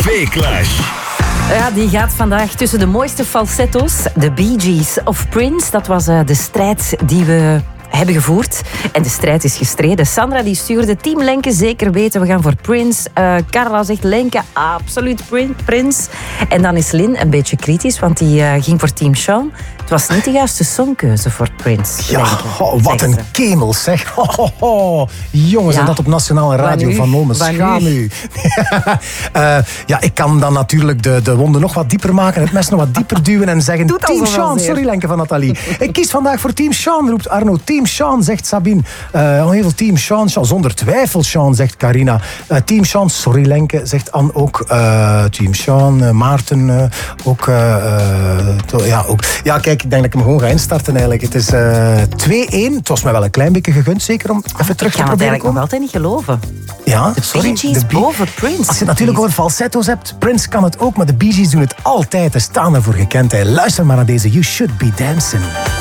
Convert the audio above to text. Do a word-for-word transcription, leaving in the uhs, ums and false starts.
Tv-clash. Ja, die gaat vandaag tussen de mooiste falsetto's, de Bee Gees of Prince. Dat was uh, de strijd die we hebben gevoerd. En de strijd is gestreden. Sandra die stuurde Team Lenke, zeker weten, we gaan voor Prince. Uh, Carla zegt Lenke, absoluut Prince. En dan is Lynn een beetje kritisch, want die uh, ging voor Team Sean. Het was niet de juiste songkeuze voor Prince. Ja, Lenke, oh, wat een kemel zeg. Oh, oh, oh. Jongens, ja. En dat op Nationale Radio van Olmen. Schaam u. uh, ja, ik kan dan natuurlijk de, de wonden nog wat dieper maken, het mes nog wat dieper duwen en zeggen Doet Team Sean. Sorry Lenke van Nathalie. Ik kies vandaag voor Team Sean, roept Arno. Team Sean, zegt Sabine. Uh, heel veel Team Sean, Sean. Zonder twijfel Sean, zegt Carina. Uh, Team Sean, sorry Lenke, zegt Anne ook. Uh, Team Sean, uh, Maarten uh, ook, uh, uh, to, ja, ook. Ja, kijk, ik denk dat ik hem gewoon ga instarten eigenlijk. Het is uh, twee-één. Het was mij wel een klein beetje gegund, zeker om even terug te proberen. Ik kan het eigenlijk nog altijd niet geloven. Ja, de sorry. Bee Gees de boven Prince. Als je het natuurlijk over falsetto's hebt, Prince kan het ook, maar de Bee Gees doen het altijd. Ze staan ervoor gekend. Hè. Luister maar naar deze You Should Be Dancing.